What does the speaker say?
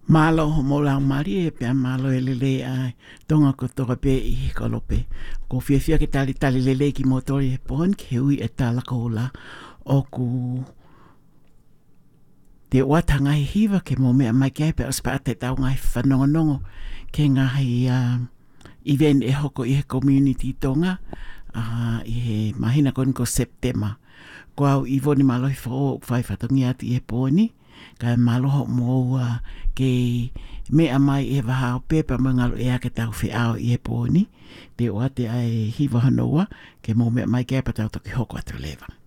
Malo ho molang mari e pia malo e lele ai tonga ko toka pe I kolope. Ko fia ke tali lele ki motori e pon ke hui e tala ko la o ku te watanga I hiva ke mo mea mai kia pe aspa te tau ngai whanongonongo ke ngahi event e hoko I he community tonga I he mahina kon ko September. Ko au I voni malo I whai whatongi atu I he poni ka maloho mo ke mea mai e waha o pepa mangalo e ake tau whiao I he pōni te o ate ai hiwa hanoa ke mo mea mai kia pa tau toki hoko atu lewa.